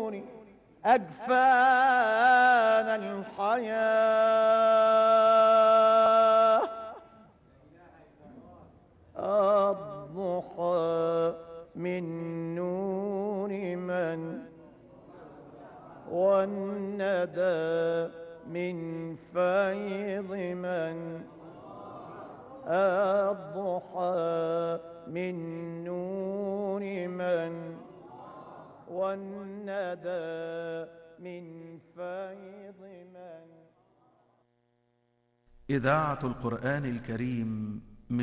أجفان الحياة. الضحى من نور من، والندى من فيض من. الضحى من نور من، والندى من فيض من. إذاعة القرآن الكريم